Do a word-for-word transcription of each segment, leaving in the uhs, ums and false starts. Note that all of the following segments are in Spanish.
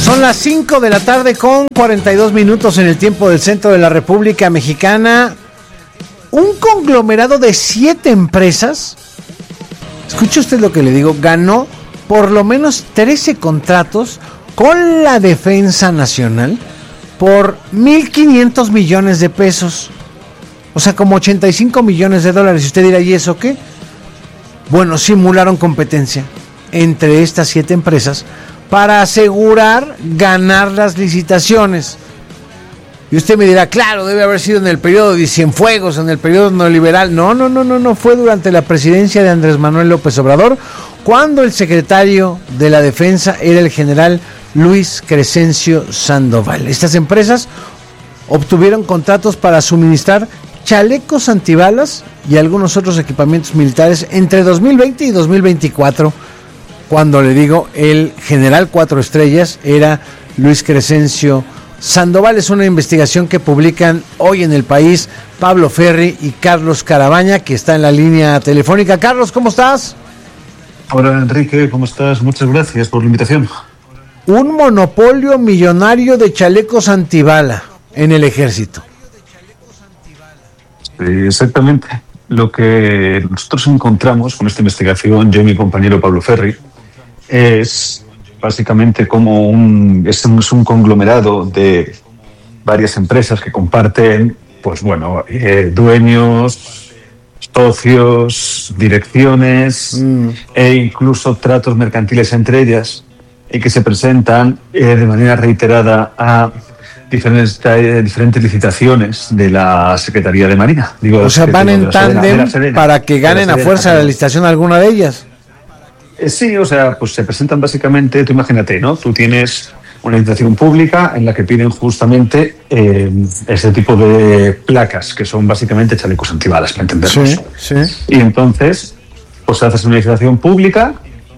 Son las cinco de la tarde con cuarenta y dos minutos en el tiempo del centro de la República Mexicana. Un conglomerado de siete empresas, escuche usted lo que le digo, ganó por lo menos trece contratos con la Defensa Nacional por mil quinientos millones de pesos. O sea, como ochenta y cinco millones de dólares. Y usted dirá, ¿y eso qué? Bueno, simularon competencia entre estas siete empresas para asegurar ganar las licitaciones. Y usted me dirá, claro, debe haber sido en el periodo de Cienfuegos, en el periodo neoliberal. No, no, no, no, no, fue durante la presidencia de Andrés Manuel López Obrador, cuando el secretario de la Defensa era el general Luis Crescencio Sandoval. Estas empresas obtuvieron contratos para suministrar chalecos antibalas y algunos otros equipamientos militares entre dos mil veinte y dos mil veinticuatro. Cuando le digo el general cuatro estrellas era Luis Crescencio Sandoval. Es una investigación que publican hoy en El País Pablo Ferri y Carlos Carabaña, que está en la línea telefónica. Carlos, ¿cómo estás? Hola Enrique, ¿cómo estás? Muchas gracias por la invitación. Un monopolio millonario de chalecos antibala en el ejército. Sí, exactamente. Lo que nosotros encontramos con esta investigación, yo y mi compañero Pablo Ferri, es básicamente como un, es un, es un conglomerado de varias empresas que comparten, pues bueno, eh, dueños, socios, direcciones mm. e incluso tratos mercantiles entre ellas, y que se presentan eh, de manera reiterada a diferentes, eh, diferentes licitaciones de la Secretaría de Marina. Digo, o sea, van en tándem para que ganen a fuerza la licitación alguna de ellas. Eh, sí, o sea, pues se presentan básicamente, tú imagínate, ¿no? Tú tienes una licitación pública en la que piden justamente eh, ese tipo de placas, que son básicamente chalecos antibalas, para entendernos. Sí, sí. Y entonces, pues haces una licitación pública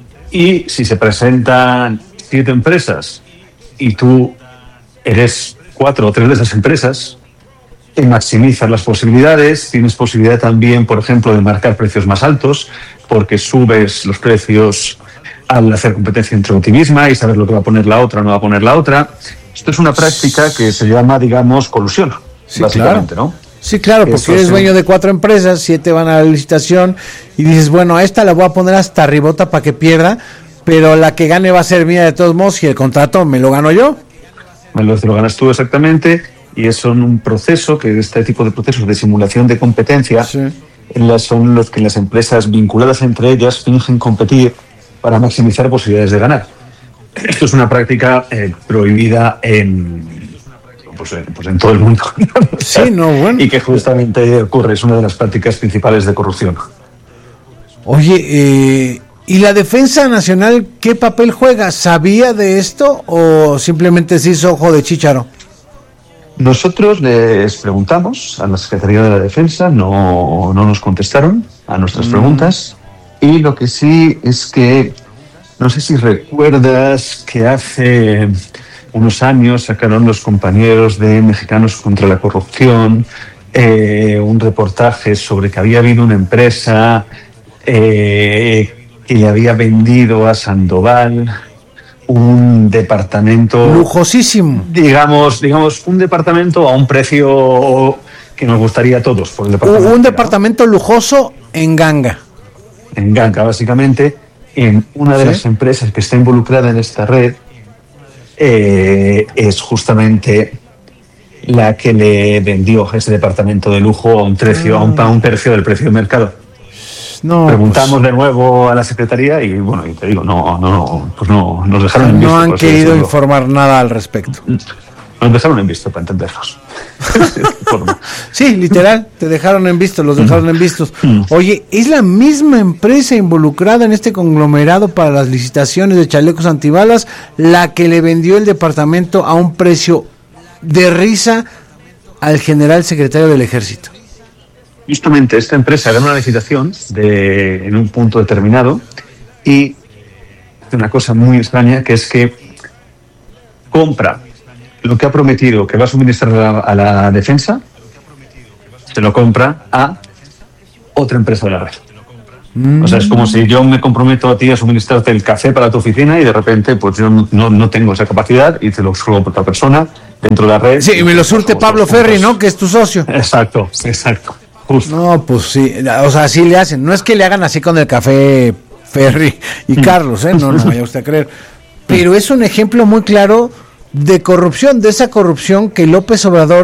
y si se presentan siete empresas y tú eres cuatro o tres de esas empresas, te maximizas las posibilidades, tienes posibilidad también, por ejemplo, de marcar precios más altos, porque subes los precios al hacer competencia entre ti misma y saber lo que va a poner la otra o no va a poner la otra. Esto es una práctica que se llama, digamos, colusión, sí, básicamente, claro. ¿no? Sí, claro, porque Eso eres sí. dueño de cuatro empresas, siete van a la licitación y dices, bueno, a esta la voy a poner hasta arribota para que pierda, pero la que gane va a ser mía de todos modos y el contrato me lo gano yo. Me lo, te lo ganas tú exactamente, y es un proceso, que este tipo de procesos de simulación de competencia, sí. en las, son los que las empresas vinculadas entre ellas fingen competir para maximizar posibilidades de ganar. Esto es una práctica eh, prohibida en, pues, en, pues en todo el mundo. Sí, no, bueno. Y que justamente ocurre, es una de las prácticas principales de corrupción. Oye, eh, ¿y la Defensa Nacional qué papel juega? ¿Sabía de esto o simplemente se hizo ojo de chícharo? Nosotros les preguntamos a la Secretaría de la Defensa, no, no nos contestaron a nuestras mm. preguntas, y lo que sí es que, no sé si recuerdas que hace unos años sacaron los compañeros de Mexicanos contra la Corrupción eh, un reportaje sobre que había habido una empresa eh, que le había vendido a Sandoval un departamento lujosísimo, digamos, digamos un departamento a un precio que nos gustaría a todos por el departamento. Un departamento ¿no? lujoso en ganga. En ganga, básicamente, en una de ¿Sí? las empresas que está involucrada en esta red eh, es justamente la que le vendió ese departamento de lujo a un precio, ah. a, un, a un tercio del precio de mercado. No, Preguntamos pues, de nuevo a la Secretaría y bueno, y te digo, no, no, pues no, nos dejaron en visto. No han querido informar nada al respecto. Nos dejaron en visto para entenderlos. Sí, literal, te dejaron en visto, los dejaron en vistos. Oye, ¿es la misma empresa involucrada en este conglomerado para las licitaciones de chalecos antibalas la que le vendió el departamento a un precio de risa al general secretario del Ejército? Justamente esta empresa gana una licitación de, en un punto determinado y hace una cosa muy extraña, que es que compra lo que ha prometido que va a suministrar a la, a la defensa, se lo compra a otra empresa de la red. Mm. O sea, es como si yo me comprometo a ti a suministrarte el café para tu oficina y de repente pues yo no, no, no tengo esa capacidad y te lo suelo por otra persona dentro de la red. Sí, y me lo surte Pablo Ferri, ¿no? Que es tu socio. Exacto, exacto. Justo. No, pues sí, o sea, así le hacen. No es que le hagan así con el café Ferri y Carlos, ¿eh? No, no vaya usted a creer. Pero es un ejemplo muy claro de corrupción, de esa corrupción que López Obrador